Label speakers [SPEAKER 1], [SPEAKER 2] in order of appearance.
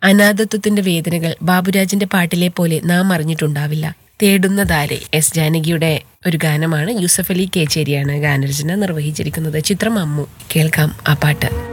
[SPEAKER 1] അനാഥത്വത്തിന്റെ വേദനകൾ ബാബുരാജിന്റെ പാട്ടിലെ പോലെ നാം അറിഞ്ഞിട്ടുണ്ടാവില്ല. തേടുന്നതാരെ എസ് ജാനകിയുടെ ഒരു ഗാനമാണ്. യൂസഫ് അലി കേച്ചേരിയാണ് ഗാനരചന നിർവഹിച്ചിരിക്കുന്നത്. ചിത്രം അമ്മു. കേൾക്കാം ആ പാട്ട്.